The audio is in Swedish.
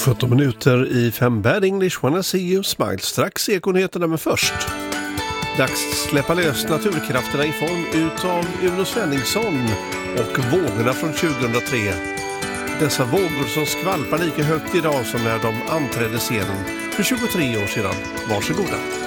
17 minuter i 5 Bad English, Wanna See You Smile. Strax Ekonyheterna, men först dags släppa lös naturkrafterna i form utav Uno Svenningsson och vågorna från 2003. Dessa vågor som skvalpar lika högt idag som när de anträdde scenen för 23 år sedan. Varsågoda.